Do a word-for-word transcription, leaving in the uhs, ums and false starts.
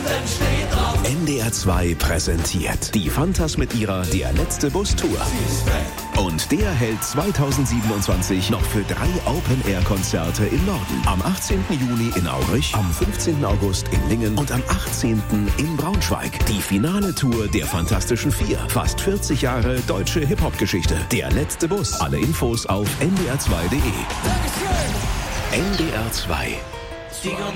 N D R zwei präsentiert die Fantas mit ihrer Der letzte Bus Tour. Und der hält zweitausendsiebenundzwanzig noch für drei Open-Air-Konzerte im Norden. Am achtzehnten Juni in Aurich, am fünfzehnten August in Lingen und am achtzehnten in Braunschweig. Die finale Tour der Fantastischen Vier. Fast vierzig Jahre deutsche Hip-Hop-Geschichte. Der letzte Bus. Alle Infos auf n d r zwei punkt d e. N D R zwei.